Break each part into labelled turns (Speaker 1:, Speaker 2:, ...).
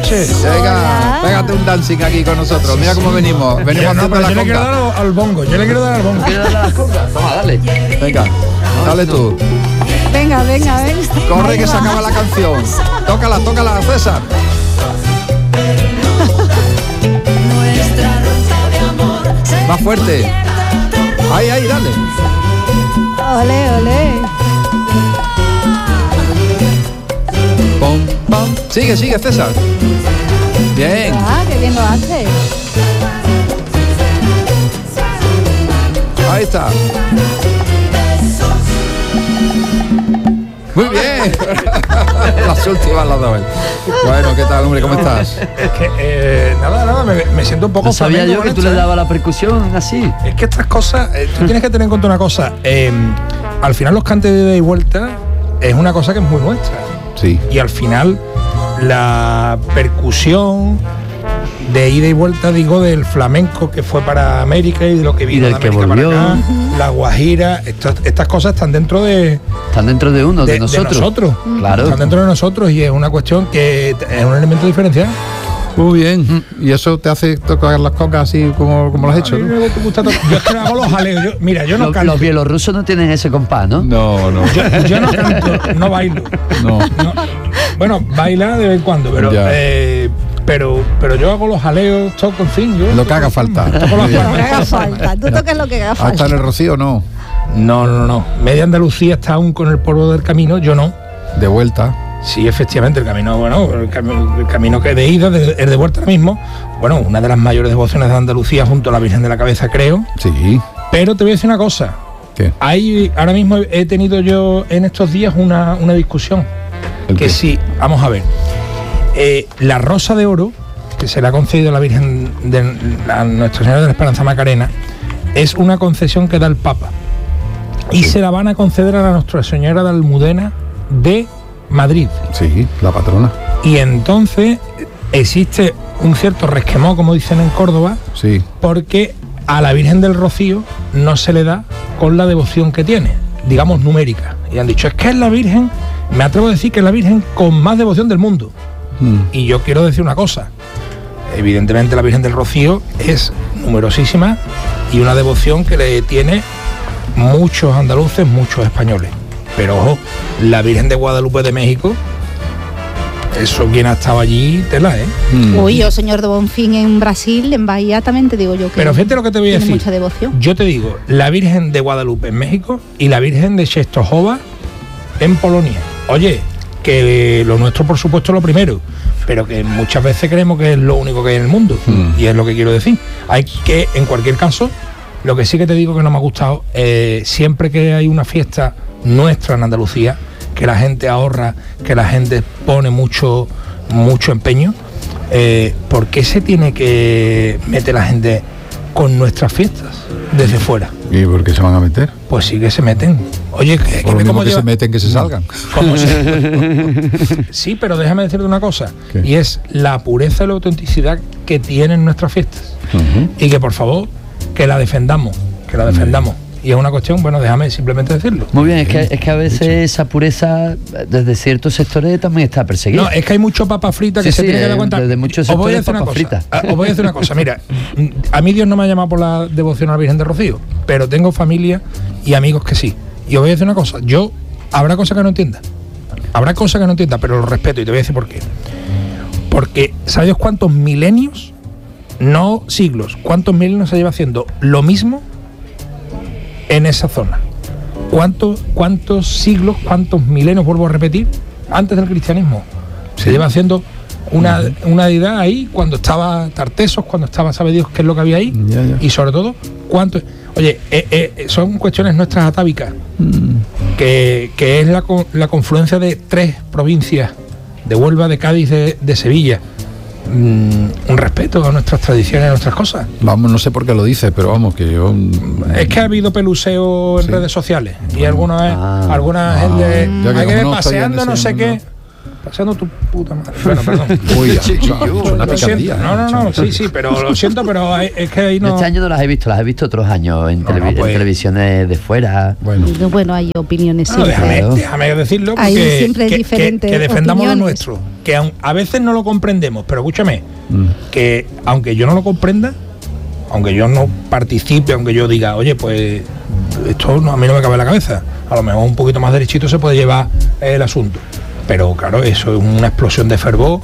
Speaker 1: noches.
Speaker 2: Venga, pégate un dancing aquí con nosotros. Mira cómo venimos. Venimos haciendo la
Speaker 1: yo le quiero
Speaker 2: conga.
Speaker 1: dar al bongo. Yo le quiero dar al bongo.
Speaker 3: ¿Quieres darle las congas? Toma, dale.
Speaker 2: Venga, dale tú.
Speaker 4: Venga.
Speaker 2: Corre que se acaba la canción. Tócala, César. Más fuerte. Ahí, dale.
Speaker 4: Ole.
Speaker 2: Pom, pom. Sigue, César. Bien.
Speaker 4: Qué bien lo hace.
Speaker 2: Ahí está. Muy bien. Las últimas las doy. Bueno, ¿qué tal, hombre? ¿Cómo estás?
Speaker 1: Es que, nada, me siento un poco...
Speaker 3: No sabía
Speaker 1: flamenco
Speaker 3: yo que
Speaker 1: con
Speaker 3: tú
Speaker 1: esto,
Speaker 3: le dabas la percusión así.
Speaker 1: Es que estas cosas, tú tienes que tener en cuenta una cosa. Al final los cantes de ida y vuelta es una cosa que es muy nuestra.
Speaker 2: Sí.
Speaker 1: Y al final la percusión de ida y vuelta, digo, del flamenco que fue para América y de lo que vino
Speaker 3: del
Speaker 1: de
Speaker 3: que
Speaker 1: América
Speaker 3: volvió.
Speaker 1: para acá, la guajira, estas cosas están dentro de
Speaker 3: Uno, de nosotros. Claro.
Speaker 1: Están dentro de nosotros y es una cuestión que es un elemento diferencial.
Speaker 2: Muy bien. ¿Y eso te hace tocar las congas así como lo has hecho?
Speaker 1: A mí
Speaker 2: ¿no?
Speaker 1: me gusta yo es que hago los jaleos. Yo no canto.
Speaker 3: Los bielorrusos no tienen ese compás, ¿no?
Speaker 2: No.
Speaker 1: Yo no canto, no bailo.
Speaker 2: No.
Speaker 1: Bueno, baila de vez en cuando, pero
Speaker 2: Ya.
Speaker 1: pero yo hago los jaleos, toco, en fin. Yo
Speaker 2: Lo que haga falta.
Speaker 1: toco las
Speaker 2: Muy bien.
Speaker 4: Lo que haga
Speaker 1: palmas.
Speaker 4: falta. Tú toques lo que haga
Speaker 2: ¿Hasta en
Speaker 4: falta.
Speaker 2: el Rocío no?
Speaker 1: No. Media Andalucía está aún con el polvo del camino, yo no.
Speaker 2: De vuelta.
Speaker 1: Sí, efectivamente, el camino, el camino que de ida, el de vuelta ahora mismo, bueno, una de las mayores devociones de Andalucía junto a la Virgen de la Cabeza, creo.
Speaker 2: Sí.
Speaker 1: Pero te voy a decir una cosa.
Speaker 2: ¿Qué?
Speaker 1: Ahora mismo he tenido yo en estos días una discusión.
Speaker 2: ¿El
Speaker 1: Que
Speaker 2: qué?
Speaker 1: sí, vamos a ver. La Rosa de Oro, que se le ha concedido a la Virgen de Nuestra Señora de la Esperanza Macarena, es una concesión que da el Papa. Y se la van a conceder a la Nuestra Señora de Almudena de Madrid.
Speaker 2: Sí, la patrona.
Speaker 1: Y entonces existe un cierto resquemón, como dicen en Córdoba,
Speaker 2: Sí.
Speaker 1: porque a la Virgen del Rocío no se le da con la devoción que tiene, digamos numérica. Y han dicho, es que es la Virgen, me atrevo a decir que es la Virgen con más devoción del mundo. Y yo quiero decir una cosa, evidentemente la Virgen del Rocío es numerosísima y una devoción que le tiene muchos andaluces, muchos españoles. Pero ojo, la Virgen de Guadalupe de México, eso quien ha estado allí, tela, ¿eh?
Speaker 4: Uy, yo, señor de Bonfín, en Brasil, en Bahía, también te digo yo que
Speaker 1: Pero fíjate lo que te voy a
Speaker 4: tiene
Speaker 1: decir.
Speaker 4: mucha devoción.
Speaker 1: Yo te digo, la Virgen de Guadalupe en México y la Virgen de Częstochowa en Polonia. Oye, que lo nuestro por supuesto es lo primero, pero que muchas veces creemos que es lo único que hay en el mundo. Y es lo que quiero decir. Hay que, en cualquier caso, lo que sí que te digo que no me ha gustado, siempre que hay una fiesta nuestra en Andalucía, que la gente ahorra, que la gente pone mucho empeño, ¿por qué se tiene que meter la gente con nuestras fiestas desde fuera?
Speaker 2: ¿Y por qué se van a meter?
Speaker 1: Pues sí que se meten. Oye, que
Speaker 2: Por lo
Speaker 1: ve
Speaker 2: mismo
Speaker 1: cómo
Speaker 2: que
Speaker 1: lleva-
Speaker 2: se meten, que se salgan.
Speaker 1: ¿Cómo sí, pero déjame decirte una cosa,
Speaker 2: ¿Qué?
Speaker 1: y es la pureza y la autenticidad que tienen nuestras fiestas. Y que por favor, que la defendamos, Y es una cuestión, bueno, déjame simplemente decirlo.
Speaker 3: Muy bien, es que a veces esa pureza desde ciertos sectores también está perseguida.
Speaker 1: No, es que hay mucho papa frita que
Speaker 3: Sí,
Speaker 1: se
Speaker 3: sí,
Speaker 1: tiene que dar cuenta.
Speaker 3: desde muchos
Speaker 1: Os voy a
Speaker 3: sectores
Speaker 1: decir una
Speaker 3: papa
Speaker 1: cosa.
Speaker 3: frita.
Speaker 1: Os voy a decir una cosa. Mira, a mí Dios no me ha llamado por la devoción a la Virgen de Rocío, pero tengo familia y amigos que sí. Y os voy a decir una cosa. Habrá cosas que no entienda. Pero lo respeto y te voy a decir por qué. Porque, ¿sabes Dios cuántos milenios, no siglos, cuántos milenios se lleva haciendo lo mismo en esa zona? ¿Cuántos siglos, cuántos milenios, vuelvo a repetir, antes del cristianismo? Se lleva haciendo una deidad ahí, cuando estaba Tartesos, cuando estaba, sabe Dios qué es lo que había ahí,
Speaker 2: Ya.
Speaker 1: y sobre todo, oye, son cuestiones nuestras atávicas, que es la confluencia de 3 provincias, de Huelva, de Cádiz, de Sevilla. Un respeto a nuestras tradiciones, a nuestras cosas.
Speaker 2: Vamos, no sé por qué lo dices, pero vamos, que yo...
Speaker 1: Es que ha habido peluseo en redes sociales y alguna gente
Speaker 2: Ya que
Speaker 1: hay que
Speaker 2: como
Speaker 1: ver
Speaker 2: no estoy en
Speaker 1: paseando
Speaker 2: ese
Speaker 1: no sé qué.
Speaker 2: mundo.
Speaker 1: Pasando tu puta madre. Bueno, perdón.
Speaker 2: Uy,
Speaker 1: Lo
Speaker 2: una
Speaker 1: siento.
Speaker 2: picardía.
Speaker 1: No, sí, pero lo siento, pero es que ahí no.
Speaker 3: Este año no las he visto otros años en,
Speaker 1: pues.
Speaker 3: en televisiones de fuera.
Speaker 4: Bueno, hay opiniones
Speaker 1: No,
Speaker 4: siempre.
Speaker 1: déjame decirlo,
Speaker 4: Hay
Speaker 1: porque
Speaker 4: siempre diferentes
Speaker 1: que defendamos lo
Speaker 4: opiniones.
Speaker 1: nuestro, que a veces no lo comprendemos, pero escúchame, que aunque yo no lo comprenda, aunque yo no participe, aunque yo diga, oye, pues esto a mí no me cabe en la cabeza, a lo mejor un poquito más derechito se puede llevar el asunto, pero claro, eso es una explosión de fervor,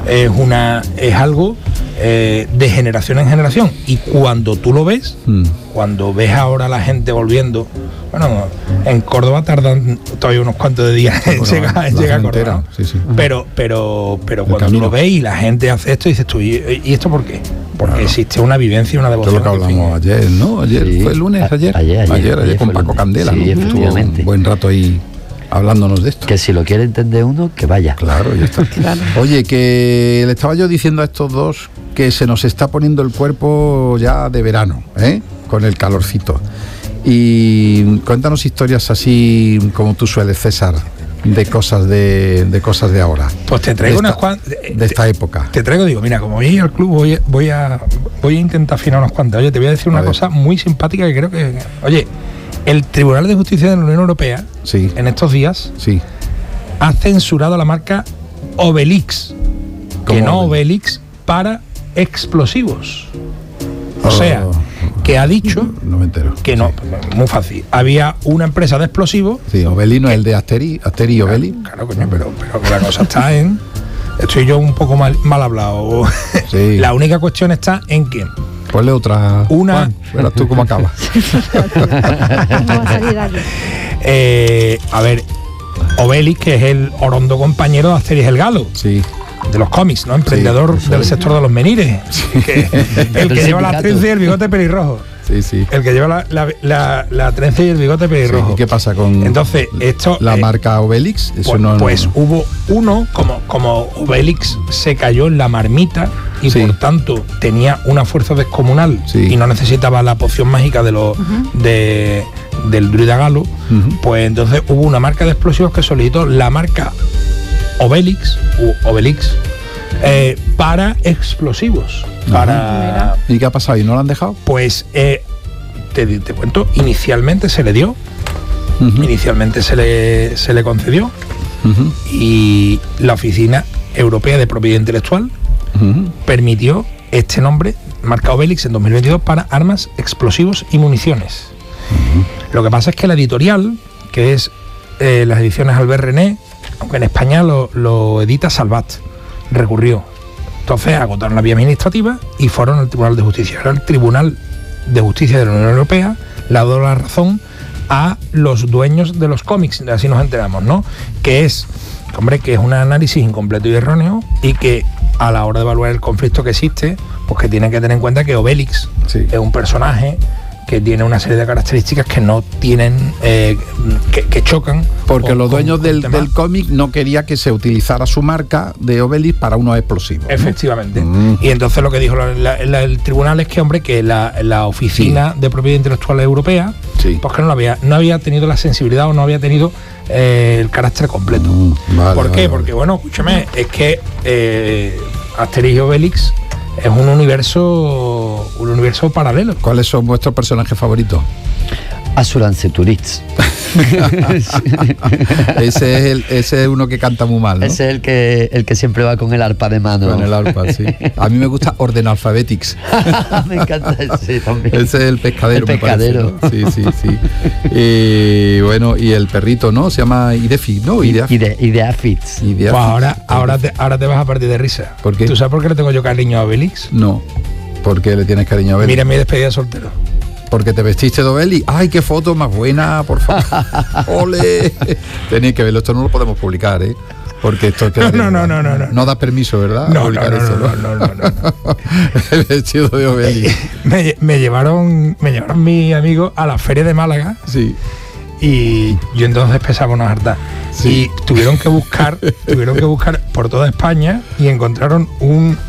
Speaker 1: es algo de generación en generación, y cuando tú lo ves, cuando ves ahora a la gente volviendo, bueno, en Córdoba tardan todavía unos cuantos de días en llegar a Córdoba, ¿no?
Speaker 2: Sí.
Speaker 1: pero cuando
Speaker 2: camino.
Speaker 1: tú lo ves y la gente hace esto, dices tú, ¿y esto por qué? Porque existe una vivencia y una
Speaker 2: Todo
Speaker 1: devoción.
Speaker 2: lo que hablamos ayer, ¿no? Ayer
Speaker 3: Sí.
Speaker 2: fue el lunes, ayer.
Speaker 3: Ayer
Speaker 2: con
Speaker 3: fue
Speaker 2: Paco
Speaker 3: el-
Speaker 2: Candela,
Speaker 3: sí,
Speaker 2: ¿no? Estuvo
Speaker 3: efectivamente.
Speaker 2: un buen rato ahí hablándonos de esto.
Speaker 3: Que si lo quiere entender uno, que vaya.
Speaker 2: Claro, ya está. Oye, que le estaba yo diciendo a estos dos que se nos está poniendo el cuerpo ya de verano, ¿eh? Con el calorcito. Y cuéntanos historias así como tú sueles, César, de cosas de ahora.
Speaker 1: Pues te traigo
Speaker 2: de
Speaker 1: unas
Speaker 2: esta-
Speaker 1: cuantas.
Speaker 2: de esta época.
Speaker 1: Te traigo, digo, mira, como voy a ir al club, voy a intentar afinar unas cuantas. Oye, te voy a decir
Speaker 2: A
Speaker 1: una
Speaker 2: ver.
Speaker 1: cosa muy simpática que creo que. Oye, el Tribunal de Justicia de la Unión Europea,
Speaker 2: Sí.
Speaker 1: en estos días,
Speaker 2: Sí.
Speaker 1: ha censurado la marca Obelix, que
Speaker 2: ¿Cómo
Speaker 1: no
Speaker 2: Obelix?
Speaker 1: Obelix, para explosivos. O
Speaker 2: Oh.
Speaker 1: sea, que ha dicho
Speaker 2: No me entero.
Speaker 1: que no, muy fácil. Había una empresa de explosivos.
Speaker 2: Sí, Obeli no es el de Asteri y Obeli.
Speaker 1: Claro, coño, pero que la cosa está en. Estoy yo un poco mal hablado.
Speaker 2: Sí.
Speaker 1: La única cuestión está en que
Speaker 2: Ponle otra.
Speaker 1: Una-
Speaker 2: Juan, verás tú cómo acaba.
Speaker 4: Vamos a salir de aquí.
Speaker 1: a ver, Obelix, que es el orondo compañero de Asterix el Galo,
Speaker 2: Sí.
Speaker 1: de los cómics, ¿no? Emprendedor del sector de los menires. El que lleva la
Speaker 3: sindicato.
Speaker 1: trenza y el bigote pelirrojo.
Speaker 2: Sí.
Speaker 1: El que lleva la trenza y el bigote pelirrojo.
Speaker 2: ¿Y qué pasa con
Speaker 1: Entonces, esto.
Speaker 2: la marca Obelix? Eso
Speaker 1: Pues,
Speaker 2: no,
Speaker 1: pues hubo uno, como Obelix se cayó en la marmita y
Speaker 2: Sí.
Speaker 1: por tanto tenía una fuerza descomunal
Speaker 2: Sí.
Speaker 1: y no necesitaba la poción mágica del druida Galo,
Speaker 2: Ujú.
Speaker 1: pues entonces hubo una marca de explosivos que solicitó la marca Obelix para explosivos. Para,
Speaker 2: ¿Y qué ha pasado? ¿Y no lo han dejado?
Speaker 1: pues te cuento, inicialmente se le dio,
Speaker 2: Ujú.
Speaker 1: inicialmente se le concedió,
Speaker 2: Ujú.
Speaker 1: y la Oficina Europea de Propiedad Intelectual
Speaker 2: Ujú.
Speaker 1: permitió este nombre, marca Obelix, en 2022 para armas, explosivos y municiones. Lo que pasa es que la editorial, que es las ediciones Albert René, aunque en España lo edita Salvat, recurrió. Entonces agotaron la vía administrativa y fueron al Tribunal de Justicia. Ahora el Tribunal de Justicia de la Unión Europea le ha dado la razón a los dueños de los cómics, así nos enteramos, ¿no? Que es un análisis incompleto y erróneo, y que a la hora de evaluar el conflicto que existe, pues que tienen que tener en cuenta que Obelix
Speaker 2: Sí.
Speaker 1: es un personaje que tiene una serie de características que no tienen, que chocan.
Speaker 2: Porque
Speaker 1: con-
Speaker 2: los dueños
Speaker 1: con el
Speaker 2: del
Speaker 1: tema.
Speaker 2: cómic no quería que se utilizara su marca de Obelix para unos explosivos, ¿no?
Speaker 1: Efectivamente.
Speaker 2: Mm.
Speaker 1: Y entonces lo que dijo el tribunal es que, hombre, que la Oficina de Propiedad Intelectual Europea,
Speaker 2: Sí.
Speaker 1: pues que no había tenido la sensibilidad o no había tenido el carácter completo.
Speaker 2: Vale,
Speaker 1: ¿Por qué?
Speaker 2: vale,
Speaker 1: Porque, bueno, escúchame, es que Asterix y Obelix es un universo paralelo.
Speaker 2: ¿Cuáles son vuestros personajes favoritos?
Speaker 3: Assurance Tourist.
Speaker 2: Ese es uno que canta muy mal, ¿no?
Speaker 3: Ese es el que siempre va con el arpa de mano.
Speaker 2: Con el arpa, sí. A mí me gusta Orden Alphabetics.
Speaker 3: Me encanta ese también.
Speaker 2: Ese es el pescadero.
Speaker 3: El
Speaker 2: me parece,
Speaker 3: pescadero.
Speaker 2: ¿no? Sí. Y bueno, y el perrito, ¿no? Se llama Idefi, ¿no?
Speaker 3: Y de Affits.
Speaker 1: Pues ahora te vas a partir de risa.
Speaker 2: ¿Por qué?
Speaker 1: ¿Tú sabes por qué le tengo yo cariño a Obelix?
Speaker 2: No. ¿Por qué le tienes cariño a Obelix?
Speaker 1: Mira mi despedida de soltero.
Speaker 2: Porque te vestiste de Obelix. ¡Ay, qué foto más buena, por favor! ¡Ole! Tenéis que verlo, esto no lo podemos publicar, ¿eh? Porque esto
Speaker 1: No.
Speaker 2: No da permiso, ¿verdad?
Speaker 1: No,
Speaker 2: publicar
Speaker 1: no,
Speaker 2: eso,
Speaker 1: no.
Speaker 2: El vestido de Obelix.
Speaker 1: Me llevaron mis amigos a la feria de Málaga
Speaker 2: Sí.
Speaker 1: y yo entonces pesaba unas hartas.
Speaker 2: Sí.
Speaker 1: Y tuvieron que buscar por toda España y encontraron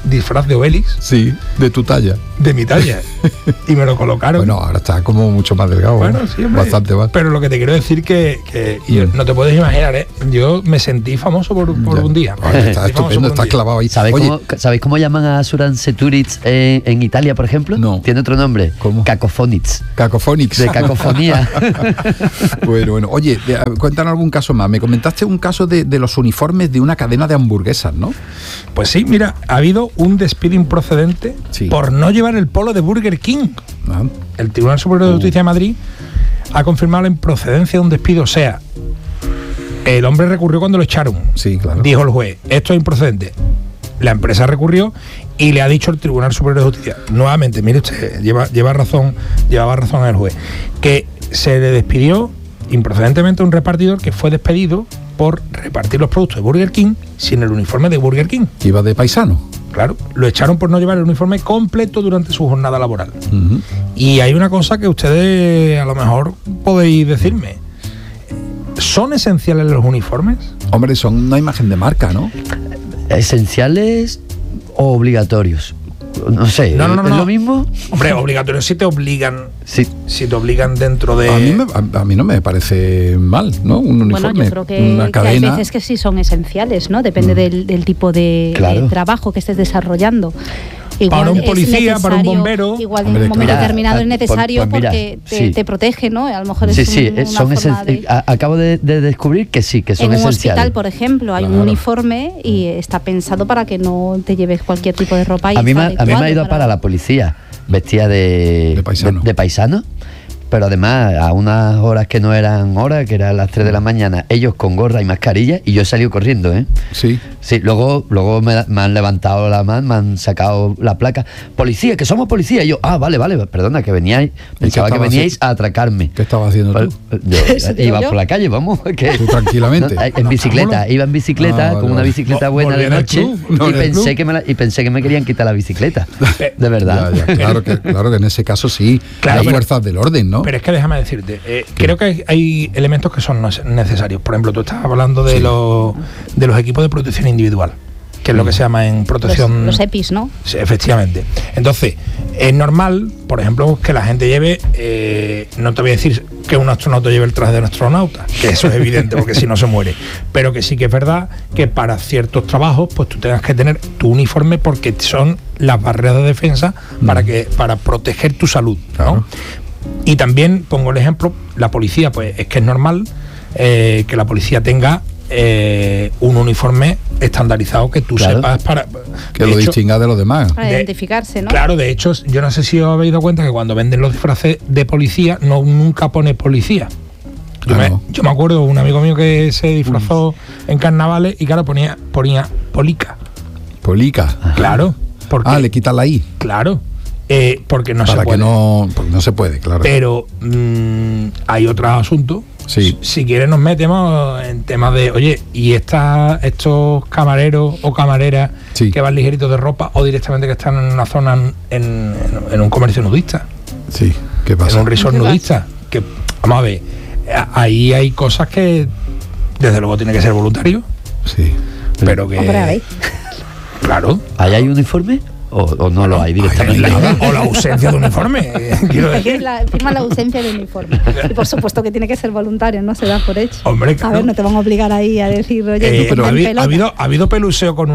Speaker 1: disfraz de Obélix.
Speaker 2: Sí, de tu talla.
Speaker 1: De mi talla. Y me lo colocaron.
Speaker 2: Bueno, ahora está como mucho más delgado.
Speaker 1: Bueno, sí, hombre.
Speaker 2: Bastante más.
Speaker 1: Pero lo que te quiero decir que yo, no te puedes imaginar, ¿eh? Yo me sentí famoso por un día.
Speaker 2: Está estupendo, está clavado ahí.
Speaker 3: ¿Sabéis cómo llaman a Suran Seturic en Italia, por ejemplo?
Speaker 2: No.
Speaker 3: Tiene otro nombre.
Speaker 2: ¿Cómo?
Speaker 3: Cacophonics.
Speaker 2: Cacophonics.
Speaker 3: De cacofonía.
Speaker 2: Bueno. Oye, cuéntanos algún caso más. Me comentaste un caso de los uniformes de una cadena de hamburguesas, ¿no?
Speaker 1: Pues sí, mira, ha habido un despido improcedente por no llevar el polo de Burger King. El Tribunal Superior de Justicia de Madrid ha confirmado la improcedencia de un despido. O sea, el hombre recurrió cuando lo echaron.
Speaker 2: Sí, claro.
Speaker 1: Dijo el juez, esto es improcedente. La empresa recurrió y le ha dicho el Tribunal Superior de Justicia, nuevamente, mire usted, llevaba razón el juez, que se le despidió improcedentemente a un repartidor que fue despedido por repartir los productos de Burger King sin el uniforme de Burger King.
Speaker 2: Iba de paisano.
Speaker 1: Claro, lo echaron por no llevar el uniforme completo durante su jornada laboral. Y hay una cosa que ustedes a lo mejor podéis decirme. ¿Son esenciales los uniformes?
Speaker 2: Hombre, son una imagen de marca, ¿no?
Speaker 3: ¿Esenciales o obligatorios? No sé, ¿es lo mismo?
Speaker 1: Hombre, obligatorios si te obligan.
Speaker 3: Sí.
Speaker 1: Si te obligan dentro de...
Speaker 2: A mí no me parece mal, ¿no? Un uniforme,
Speaker 4: bueno, yo creo que hay veces que sí son esenciales, ¿no? Depende del tipo de trabajo que estés desarrollando. Igual
Speaker 1: para un policía, para un bombero.
Speaker 4: Igual en un momento determinado es necesario porque te protege, ¿no? A lo mejor
Speaker 3: acabo de descubrir que sí, que son esenciales. En un hospital,
Speaker 4: por ejemplo, hay un uniforme y está pensado para que no te lleves cualquier tipo de ropa.
Speaker 3: A mí me ha ido para la policía, vestida de paisano. Pero además a unas horas que no eran horas, que eran las 3 de la mañana, ellos con gorra y mascarilla, y yo he salido corriendo, ¿eh?
Speaker 2: Sí.
Speaker 3: Sí, luego me han levantado la mano, me han sacado la placa. Policía, que somos policía. Y yo, vale, perdona, que veníais, pensaba que veníais a atracarme.
Speaker 2: ¿Qué estabas haciendo tú?
Speaker 3: Yo iba por la calle, vamos.
Speaker 2: ¿Tú tranquilamente?
Speaker 3: En bicicleta, iba en bicicleta, con una bicicleta buena de noche, y pensé que me querían quitar la bicicleta. De verdad.
Speaker 2: Claro que en ese caso sí, hay fuerzas del orden, ¿no?
Speaker 1: Pero es que déjame decirte, creo que hay elementos que son necesarios. Por ejemplo, tú estás hablando de los equipos de protección individual, que es lo que se llama en protección...
Speaker 4: Los EPIs, ¿no?
Speaker 1: Sí, efectivamente. Entonces, es normal, por ejemplo, que la gente lleve... no te voy a decir que un astronauta lleve el traje de un astronauta, que eso es evidente, porque si no se muere. Pero que sí que es verdad que para ciertos trabajos, pues tú tengas que tener tu uniforme porque son las barreras de defensa para proteger tu salud, ¿no? Claro. Y también pongo el ejemplo, la policía, pues es que es normal que la policía tenga un uniforme estandarizado que tú sepas para...
Speaker 2: Que lo distinga de los demás.
Speaker 4: Para identificarse, ¿no?
Speaker 1: Claro, de hecho, yo no sé si os habéis dado cuenta que cuando venden los disfraces de policía, nunca pone policía. Yo me acuerdo de un amigo mío que se disfrazó en carnavales y claro, ponía Polica.
Speaker 2: ¿Polica?
Speaker 1: Claro. Porque,
Speaker 2: le quitan la I.
Speaker 1: Claro. Porque no se puede.
Speaker 2: Porque no se puede, claro.
Speaker 1: Pero hay otro asunto.
Speaker 2: Sí. Si
Speaker 1: quieres nos metemos en temas de, oye, y estos camareros o camareras que van ligeritos de ropa o directamente que están en una zona en un comercio nudista.
Speaker 2: Sí, ¿qué pasa?
Speaker 1: En un resort nudista. Que, vamos a ver, ahí hay cosas que desde luego tiene que ser voluntario.
Speaker 2: Sí.
Speaker 1: Pero que...
Speaker 4: Hombre, a ver.
Speaker 1: Claro.
Speaker 3: ¿Ahí hay uniforme? ¿O no lo hay directamente?
Speaker 1: O la ausencia de uniforme, quiero decir.
Speaker 4: Firma la ausencia de uniforme. Y por supuesto que tiene que ser voluntario, no se da por hecho.
Speaker 1: Hombre, claro.
Speaker 4: A ver, no te van a obligar ahí a decir, oye,
Speaker 1: pero ha habido peluseo con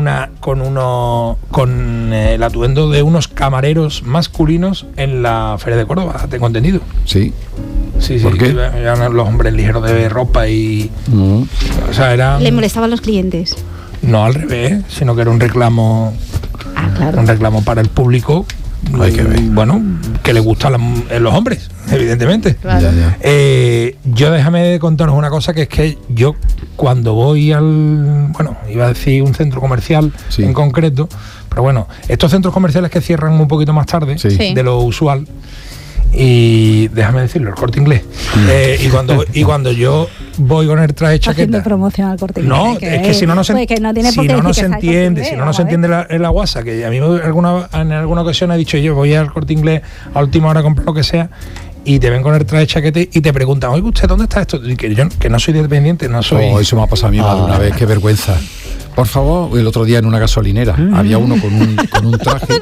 Speaker 1: el atuendo de unos camareros masculinos en la Feria de Córdoba, tengo entendido.
Speaker 2: Sí.
Speaker 1: Sí,
Speaker 2: ¿Por qué?
Speaker 1: Eran los hombres ligeros de ropa y... O sea, eran...
Speaker 4: Le molestaban los clientes.
Speaker 1: No, al revés, sino que era un reclamo...
Speaker 4: Claro.
Speaker 1: Un reclamo para el público.
Speaker 2: Hay que ver.
Speaker 1: Bueno, que le gustan los hombres, evidentemente.
Speaker 4: Claro.
Speaker 1: Yo déjame contaros una cosa, que es que yo cuando voy iba a decir un centro comercial en concreto, pero bueno, estos centros comerciales que cierran un poquito más tarde de lo usual, y déjame decirlo, el Corte Inglés, y cuando yo voy con el traje chaqueta,
Speaker 4: haciendo promoción al Corte Inglés,
Speaker 1: no, es que si no se entiende la guasa, que a mí en alguna ocasión he dicho yo voy al Corte Inglés a última hora a comprar lo que sea, y te ven con el traje chaqueta y te preguntan, oye, ¿usted dónde está esto? Y que yo que no soy dependiente, no soy...
Speaker 2: Eso me ha pasado a mí más de una vez, qué vergüenza. Por favor, el otro día en una gasolinera había uno con un traje,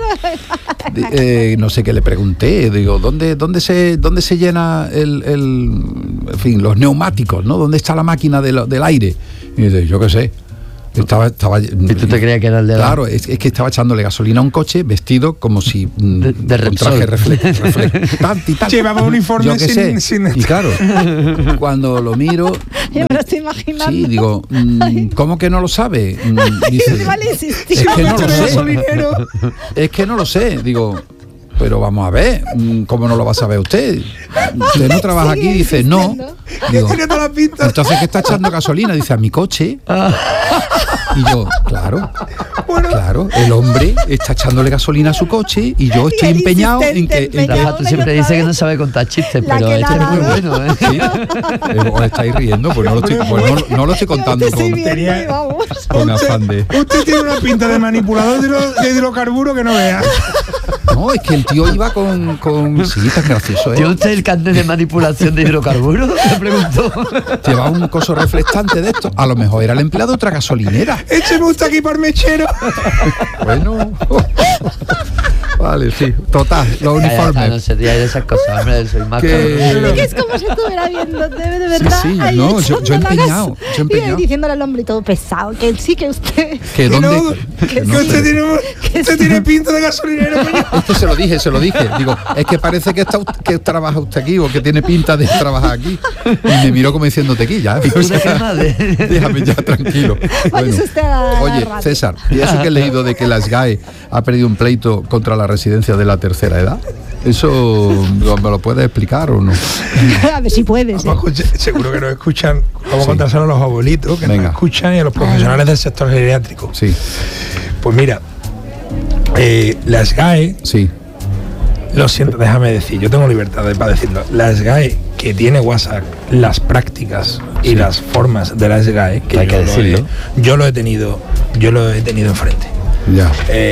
Speaker 2: no sé qué le pregunté, digo, ¿dónde se llena en fin, los neumáticos, ¿no? ¿Dónde está la máquina del aire? Y dice, yo qué sé. Estaba,
Speaker 3: ¿Y tú te creías que era el de la...?
Speaker 2: Claro, es que estaba echándole gasolina a un coche vestido como si
Speaker 3: de
Speaker 2: con traje reflectante.
Speaker 1: Llevaba un uniforme sin...
Speaker 2: Y claro, cuando lo miro...
Speaker 4: Yo me lo estoy imaginando.
Speaker 2: Sí, digo, ¿cómo que no lo sabe? Dice, es que no lo sé. Es que no lo sé. Digo, pero vamos a ver, ¿cómo no lo va a saber usted? Usted no trabaja aquí, dice, no. Digo, entonces, ¿qué está echando gasolina? Dice, a mi coche. Y yo, claro, el hombre está echándole gasolina a su coche y yo estoy empeñado en que...
Speaker 3: Rafa, tú siempre dices que no sabe contar chistes, pero este es muy bueno, ¿eh?
Speaker 2: ¿Sí? ¿Os estáis riendo? Pues no lo estoy contando con afán de...
Speaker 1: Usted tiene una pinta de manipulador de hidrocarburos que no vea.
Speaker 2: No, es que el tío iba con... Sí, tan gracioso, ¿eh?
Speaker 3: ¿Tiene usted el carnet de manipulación de hidrocarburos? Le preguntó.
Speaker 2: Llevaba un coso reflectante de esto. A lo mejor era el empleado de otra gasolinera.
Speaker 1: Écheme usted aquí por mechero.
Speaker 2: Bueno. Vale, sí. Total, los uniformes.
Speaker 3: No sé, tía, de esas cosas, hombre, soy más
Speaker 4: cabrón. Es como si estuviera viendo, de verdad.
Speaker 2: Sí, no, yo empeñado.
Speaker 4: Y diciéndole al hombre todo pesado, que sí, que usted...
Speaker 2: Que dónde...
Speaker 1: Que usted tiene pinta de gasolinero.
Speaker 2: Esto se lo dije. Digo, es que parece que trabaja usted aquí o que tiene pinta de trabajar aquí. Y me miró como diciéndote aquí ya. Déjame ya tranquilo. Bueno, oye, César, ¿y eso que he leído de que la SGAE ha perdido un pleito contra la residencia de la tercera edad? ¿Eso me lo puedes explicar o no?
Speaker 4: A ver si puedes.
Speaker 1: Seguro que nos escuchan, vamos a contárselo a los abuelitos que nos escuchan y a los profesionales del sector geriátrico.
Speaker 2: Sí.
Speaker 1: Pues mira, la SGAE,
Speaker 2: sí.
Speaker 1: Lo siento, déjame decir, yo tengo libertad para decirlo. La SGAE, que tiene WhatsApp, las prácticas y las formas de la SGAE, que
Speaker 3: hay que decirlo.
Speaker 1: Yo lo he tenido enfrente.
Speaker 2: Ya.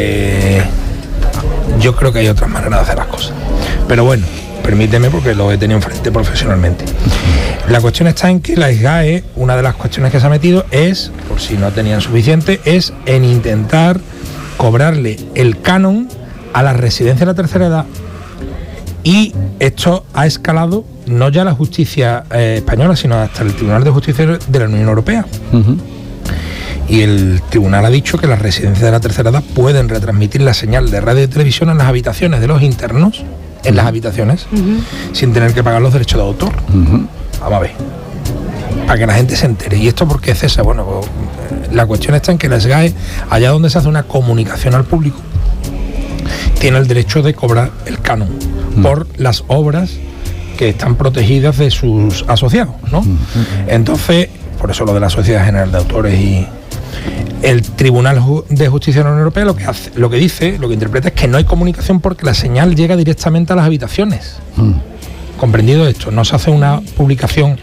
Speaker 1: Yo creo que hay otras maneras de hacer las cosas. Pero bueno, permíteme porque lo he tenido enfrente profesionalmente. La cuestión está en que la SGAE, una de las cuestiones que se ha metido es, por si no tenían suficiente, es en intentar cobrarle el canon a la residencia de la tercera edad. Y esto ha escalado no ya a la justicia española, sino hasta el Tribunal de Justicia de la Unión Europea.
Speaker 2: Uh-huh.
Speaker 1: Y el tribunal ha dicho que las residencias de la tercera edad pueden retransmitir la señal de radio y televisión en las habitaciones de los internos, en las habitaciones, sin tener que pagar los derechos de autor. Vamos a ver, para que la gente se entere. ¿Y esto por qué, César? Bueno, pues, la cuestión está en que la SGAE, allá donde se hace una comunicación al público, tiene el derecho de cobrar el canon por las obras que están protegidas de sus asociados, ¿no? Entonces, por eso lo de la Sociedad General de Autores, y el Tribunal de Justicia de la Unión Europea lo que interpreta es que no hay comunicación porque la señal llega directamente a las habitaciones. Comprendido esto, no se hace una publicación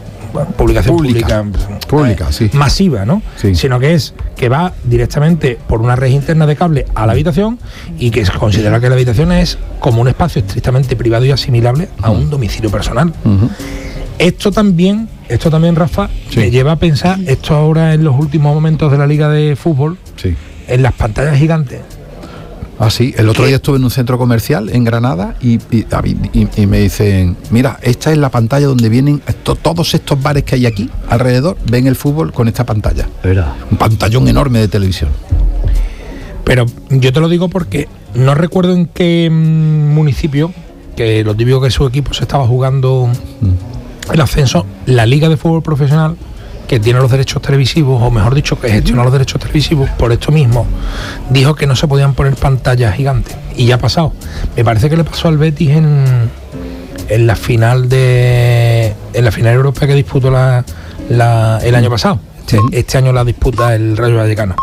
Speaker 1: pública
Speaker 2: sí,
Speaker 1: masiva, ¿no?
Speaker 2: Sí.
Speaker 1: Sino que va directamente por una red interna de cable a la habitación, y que se considera que la habitación es como un espacio estrictamente privado y asimilable a un domicilio personal. Esto también, Rafa, me lleva a pensar, esto ahora en los últimos momentos de la Liga de Fútbol, en las pantallas gigantes.
Speaker 2: Ah, sí, el otro día estuve en un centro comercial en Granada y me dicen, mira, esta es la pantalla donde vienen todos estos bares que hay aquí alrededor, ven el fútbol con esta pantalla. Un pantallón enorme de televisión.
Speaker 1: Pero yo te lo digo porque no recuerdo en qué municipio, que lo típico que su equipo se estaba jugando el ascenso, la Liga de Fútbol Profesional, que tiene los derechos televisivos, o mejor dicho, que gestiona los derechos televisivos, por esto mismo, dijo que no se podían poner pantallas gigantes. Y ya ha pasado. Me parece que le pasó al Betis en la final europea que disputó el año pasado. Este año la disputa el Rayo Vallecano.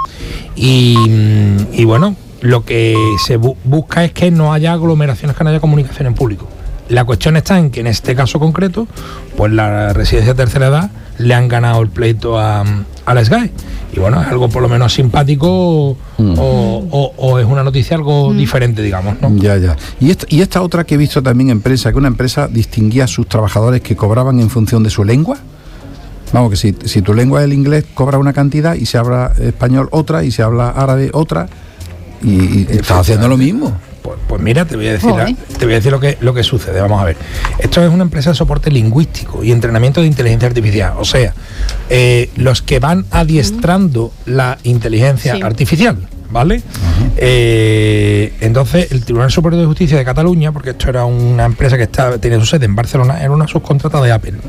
Speaker 1: Y bueno, lo que se busca es que no haya aglomeraciones, que no haya comunicación en público. La cuestión está en que en este caso concreto, pues la residencia de tercera edad le han ganado el pleito a la SGAE. Y bueno, es algo por lo menos simpático o es una noticia algo diferente, digamos, ¿no?
Speaker 2: Ya. Y esta otra que he visto también en prensa, que una empresa distinguía a sus trabajadores que cobraban en función de su lengua. Vamos, que si tu lengua es el inglés, cobra una cantidad y se habla español otra y se habla árabe otra y estás haciendo lo mismo.
Speaker 1: Pues mira, te voy a decir lo que sucede. Vamos a ver. Esto es una empresa de soporte lingüístico y entrenamiento de inteligencia artificial. O sea, los que van adiestrando la inteligencia artificial, ¿vale? Entonces, el Tribunal Superior de Justicia de Cataluña, porque esto era una empresa que tenía su sede en Barcelona, era una subcontrata de Apple.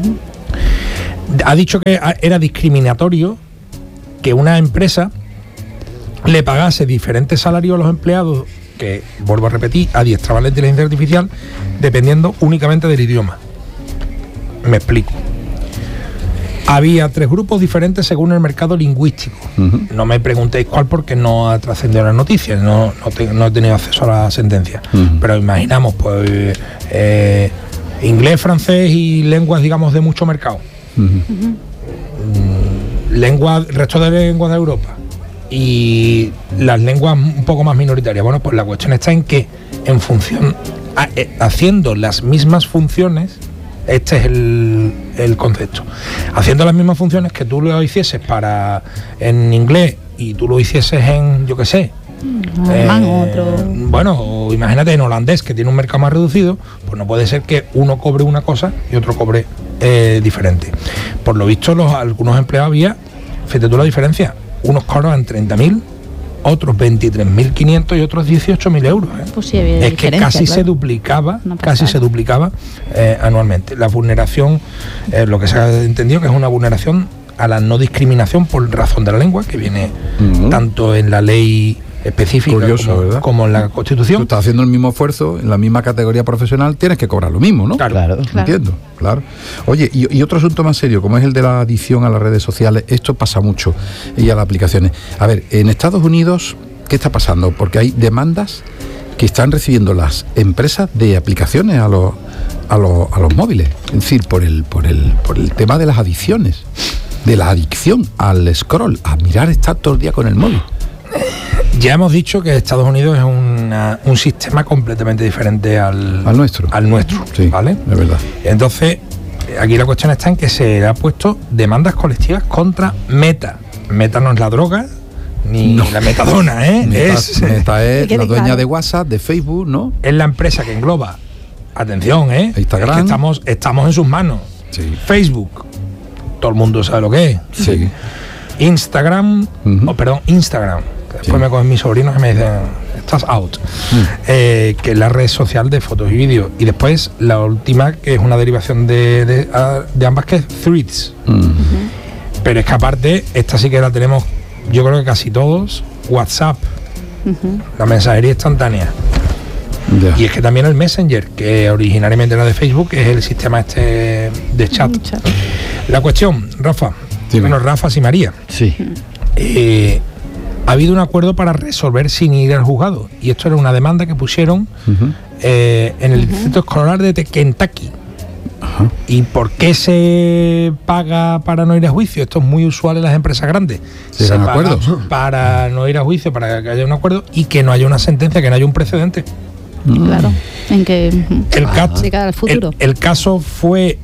Speaker 1: Ha dicho que era discriminatorio que una empresa le pagase diferentes salarios a los empleados que, vuelvo a repetir, adiestraban la inteligencia artificial dependiendo únicamente del idioma. Me explico. Había 3 grupos diferentes según el mercado lingüístico. No me preguntéis cuál porque no ha trascendido las noticias, no he tenido acceso a la sentencia. Pero imaginamos, pues, inglés, francés y lenguas, digamos, de mucho mercado. Resto de lenguas de Europa. Y las lenguas un poco más minoritarias. Bueno, pues la cuestión está en que en función, haciendo las mismas funciones, este es el concepto, haciendo las mismas funciones que tú lo hicieses en inglés y tú lo hicieses en, yo qué sé, bueno, imagínate en holandés, que tiene un mercado más reducido, pues no puede ser que uno cobre una cosa y otro cobre diferente. Por lo visto, algunos empleados había, fíjate tú la diferencia, unos cobran 30.000, otros 23.500 y otros 18.000 euros.
Speaker 4: Pues sí,
Speaker 1: es que casi se duplicaba anualmente. La vulneración, lo que se ha entendido que es una vulneración a la no discriminación por razón de la lengua, que viene tanto en la ley específica como en la Constitución.
Speaker 2: Tú estás haciendo el mismo esfuerzo en la misma categoría profesional, tienes que cobrar lo mismo, ¿no?
Speaker 3: Claro.
Speaker 2: Entiendo, claro. Oye, y otro asunto más serio, como es el de la adicción a las redes sociales, esto pasa mucho y a las aplicaciones. A ver, en Estados Unidos, ¿qué está pasando? Porque hay demandas que están recibiendo las empresas de aplicaciones a los móviles, es decir, por el tema de las adicciones, de la adicción al scroll, a mirar, estar todo el día con el móvil.
Speaker 1: Ya hemos dicho que Estados Unidos es un sistema completamente diferente al nuestro.
Speaker 2: Sí,
Speaker 1: ¿vale?
Speaker 2: Es verdad.
Speaker 1: Entonces, aquí la cuestión está en que se le ha puesto demandas colectivas contra Meta. Meta no es la droga, ni la metadona, ¿eh?
Speaker 2: Meta es la dueña de WhatsApp, de Facebook, ¿no?
Speaker 1: Es la empresa que engloba, atención,
Speaker 2: Instagram.
Speaker 1: Es que estamos en sus manos.
Speaker 2: Sí.
Speaker 1: Facebook, todo el mundo sabe lo que es.
Speaker 2: Sí.
Speaker 1: Instagram. Después me cogen mis sobrinos y me dicen, estás out. Que es la red social de fotos y vídeos. Y después la última, que es una derivación de ambas, que es Threads. Pero es que aparte, esta sí que la tenemos, yo creo que casi todos, WhatsApp, la mensajería instantánea. Y es que también el Messenger, que originariamente era de Facebook, es el sistema de chat. La cuestión, Rafa, Rafa y María.
Speaker 3: Sí.
Speaker 1: Ha habido un acuerdo para resolver sin ir al juzgado. Y esto era una demanda que pusieron en el distrito escolar de Kentucky. ¿Y por qué se paga para no ir a juicio? Esto es muy usual en las empresas grandes.
Speaker 2: Se paga
Speaker 1: para no ir a juicio, para que haya un acuerdo y que no haya una sentencia, que no haya un precedente.
Speaker 4: Claro, en que
Speaker 1: el caso fue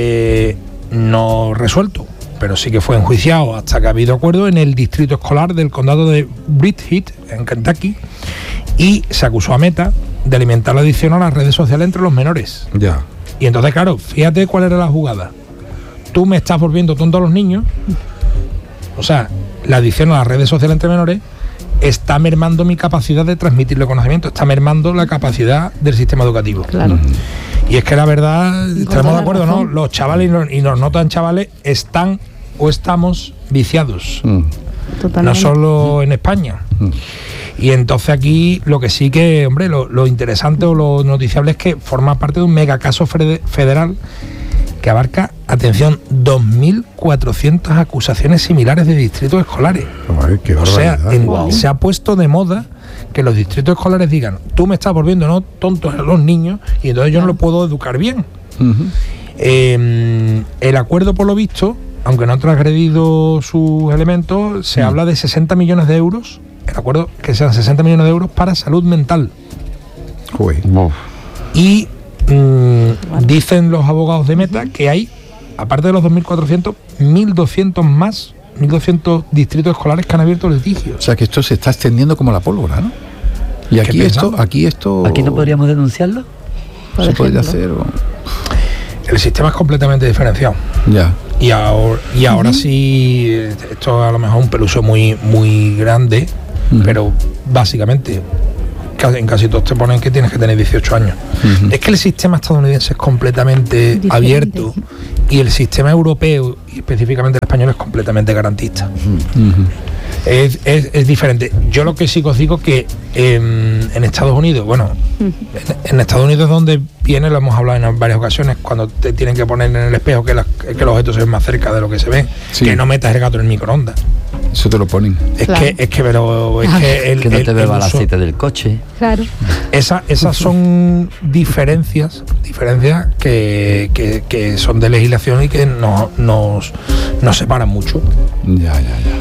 Speaker 1: no resuelto, pero sí que fue enjuiciado hasta que ha habido acuerdo en el distrito escolar del condado de Bridgette, en Kentucky, y se acusó a Meta de alimentar la adicción a las redes sociales entre los menores.
Speaker 2: Ya.
Speaker 1: Y entonces, claro, fíjate cuál era la jugada. Tú me estás volviendo tonto a los niños, o sea, la adicción a las redes sociales entre menores está mermando mi capacidad de transmitirle conocimiento, está mermando la capacidad del sistema educativo.
Speaker 4: Claro.
Speaker 1: Y es que la verdad, estamos de acuerdo, ¿no? Los chavales y los no tan chavales están o estamos viciados.
Speaker 4: Totalmente.
Speaker 1: No solo en España. Y entonces aquí lo que sí que, hombre, lo interesante o lo noticiable es que forma parte de un mega caso federal que abarca, atención, 2.400 acusaciones similares de distritos escolares.
Speaker 2: Ay, qué barbaridad.
Speaker 1: O sea, se ha puesto de moda que los distritos escolares digan, tú me estás volviendo no tontos a los niños y entonces yo no lo puedo educar bien. El acuerdo, por lo visto, aunque no ha transgredido sus elementos, se habla de 60 millones de euros, el acuerdo que sean 60 millones de euros para salud mental.
Speaker 2: Joder.
Speaker 1: Y dicen los abogados de Meta que hay aparte de los 2.400, 1.200 más, 1.200 distritos escolares que han abierto litigios.
Speaker 2: O sea que esto se está extendiendo como la pólvora, ¿no? Y aquí esto...
Speaker 3: ¿Aquí no podríamos denunciarlo?
Speaker 2: Se podría hacer...
Speaker 1: El sistema es completamente diferenciado.
Speaker 2: Ya.
Speaker 1: Y ahora sí, esto a lo mejor es un peluso muy, muy grande, pero básicamente en casi todos te ponen que tienes que tener 18 años. Es que el sistema estadounidense es completamente abierto y el sistema europeo, y específicamente el español, es completamente garantista. Es diferente. Yo lo que sí os digo que en Estados Unidos, bueno, en Estados Unidos es donde viene, lo hemos hablado en varias ocasiones, cuando te tienen que poner en el espejo que los objetos se ven más cerca de lo que se ven, que no metas el gato en el microondas. Eso
Speaker 2: te lo ponen.
Speaker 1: Que
Speaker 3: no te beba el aceite del coche.
Speaker 4: Claro.
Speaker 1: Esas son diferencias que son de legislación y que nos separan mucho.
Speaker 2: Ya.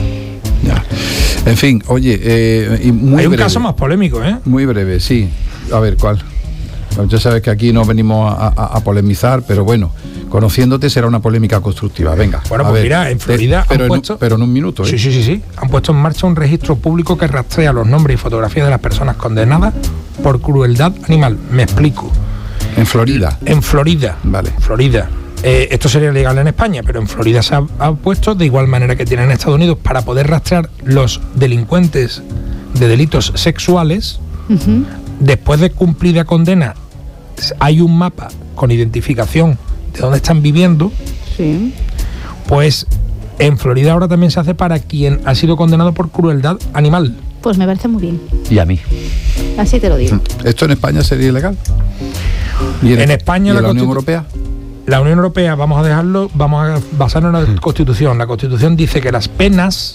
Speaker 2: En fin, oye, y muy
Speaker 1: hay un
Speaker 2: breve.
Speaker 1: caso más polémico, ¿eh?
Speaker 2: Muy breve, sí. A ver, ¿cuál? Ya sabes que aquí no venimos a polemizar, pero bueno, conociéndote será una polémica constructiva. Venga.
Speaker 1: Bueno, pues mira, en Florida han puesto...
Speaker 2: Pero en un minuto, ¿eh?
Speaker 1: Sí. Han puesto en marcha un registro público que rastrea los nombres y fotografías de las personas condenadas por crueldad animal. Me explico.
Speaker 2: ¿En Florida?
Speaker 1: En Florida.
Speaker 2: Vale.
Speaker 1: Florida. Esto sería legal en España, pero en Florida se ha puesto de igual manera que tiene en Estados Unidos para poder rastrear los delincuentes de delitos sexuales. Después de cumplida condena, hay un mapa con identificación de dónde están viviendo.
Speaker 4: Sí.
Speaker 1: Pues en Florida ahora también se hace para quien ha sido condenado por crueldad animal.
Speaker 4: Pues me parece muy bien.
Speaker 3: Y a mí.
Speaker 4: Así te lo digo.
Speaker 2: ¿Esto en España sería ilegal?
Speaker 1: ¿Y en España
Speaker 2: la Unión Europea?
Speaker 1: La Unión Europea, vamos a basarnos en la Constitución. La Constitución dice que las penas,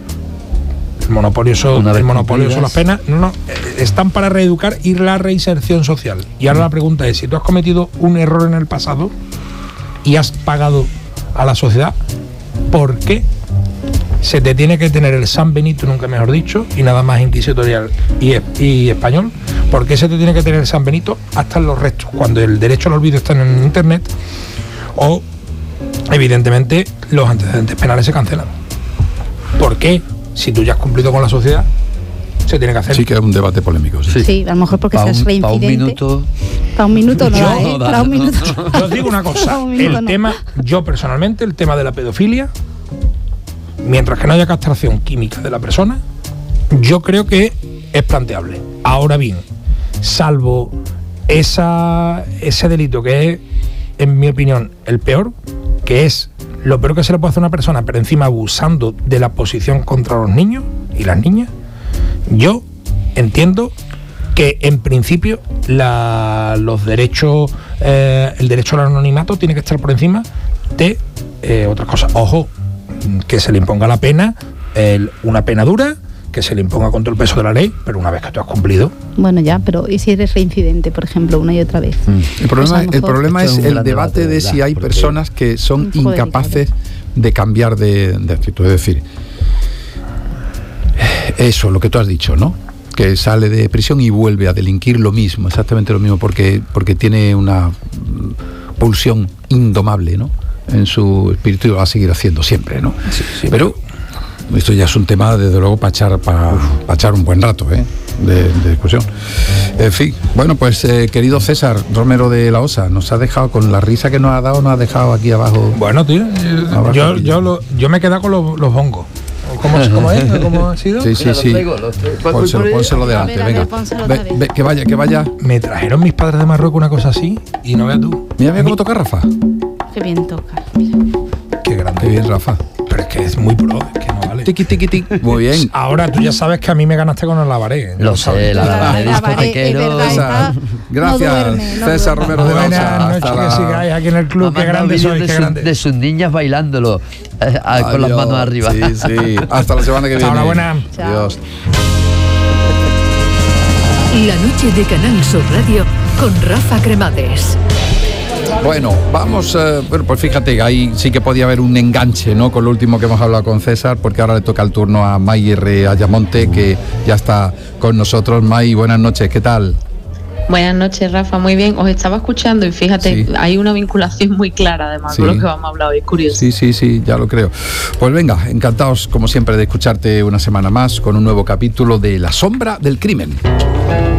Speaker 1: el monopolio son las penas, están para reeducar y la reinserción social. Y ahora la pregunta es, si tú has cometido un error en el pasado y has pagado a la sociedad, ¿por qué se te tiene que tener el San Benito, nunca mejor dicho, y nada más inquisitorial y español? ¿Por qué se te tiene que tener el San Benito hasta en los restos, cuando el derecho al olvido está en internet? O, evidentemente, los antecedentes penales se cancelan. ¿Por qué? Si tú ya has cumplido con la sociedad, se tiene que hacer.
Speaker 2: Sí que es un debate polémico.
Speaker 4: Sí, a lo mejor porque seas reincidente. Para un minuto no, para un minuto.
Speaker 1: Yo os digo una cosa, yo personalmente, el tema de la pedofilia, mientras que no haya castración química de la persona, yo creo que es planteable. Ahora bien, salvo ese delito que es, en mi opinión, el peor, que es lo peor que se le puede hacer a una persona, pero encima abusando de la posición contra los niños y las niñas, yo entiendo que en principio los derechos, el derecho al anonimato tiene que estar por encima de otras cosas. Ojo, que se le imponga la pena, una pena dura, que se le imponga con todo el peso de la ley, pero una vez que tú has cumplido.
Speaker 4: Bueno, ya, pero ¿y si eres reincidente, por ejemplo, una y otra vez?
Speaker 2: El problema es el debate de si hay personas que son incapaces de cambiar de actitud. Es decir, eso, lo que tú has dicho, ¿no? Que sale de prisión y vuelve a delinquir lo mismo, exactamente lo mismo, porque tiene una pulsión indomable, ¿no? En su espíritu, y lo va a seguir haciendo siempre, ¿no? Sí, pero esto ya es un tema, desde luego, para echar un buen rato, de discusión. En fin, bueno, pues querido César Romero de la Osa, nos ha dejado, con la risa que nos ha dado, nos ha dejado aquí abajo.
Speaker 1: Bueno, tío, yo me he quedado con los hongos. ¿Cómo es? ¿Cómo ha sido?
Speaker 2: Sí. Pónselo delante, venga. Que vaya.
Speaker 1: Me trajeron mis padres de Marruecos una cosa así y no veas tú.
Speaker 2: Mira cómo toca Rafa.
Speaker 4: Qué bien toca, mira.
Speaker 1: Qué grande.
Speaker 2: Qué bien, Rafa.
Speaker 1: Pero es que es muy pro, es que no vale.
Speaker 2: Tiqui. Muy bien.
Speaker 1: Ahora tú ya sabes que a mí me ganaste con el lavaré.
Speaker 3: Lo sé, la lavaré discotequero.
Speaker 2: Gracias, César Romero de la Osa.
Speaker 1: Buenas noches, que sigáis aquí en el club. Qué grande sois, qué grande.
Speaker 3: De sus niñas bailándolo con las manos arriba.
Speaker 2: Sí. Hasta la semana que viene.
Speaker 1: Hasta buena.
Speaker 2: Adiós.
Speaker 5: La noche de Canal Sur Radio con Rafa Cremades.
Speaker 2: Bueno, vamos, pues fíjate, ahí sí que podía haber un enganche, ¿no? Con lo último que hemos hablado con César, porque ahora le toca el turno a May R. Ayamonte, que ya está con nosotros. May, buenas noches, ¿qué tal?
Speaker 6: Buenas noches, Rafa. Muy bien, os estaba escuchando y fíjate, hay una vinculación muy clara además con lo que vamos a hablar hoy. Curioso.
Speaker 2: Sí, ya lo creo. Pues venga, encantados como siempre de escucharte una semana más con un nuevo capítulo de La Sombra del Crimen.